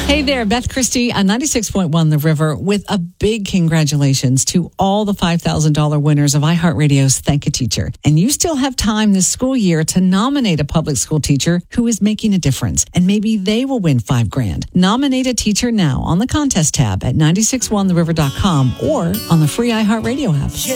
Hey there, Beth Christie on 96.1 The River with a big congratulations to all the $5,000 winners of iHeartRadio's Thank a Teacher. And you still have time this school year to nominate a public school teacher who is making a difference. And maybe they will win $5,000. Nominate a teacher now on the contest tab at 961theriver.com or on the free iHeartRadio app.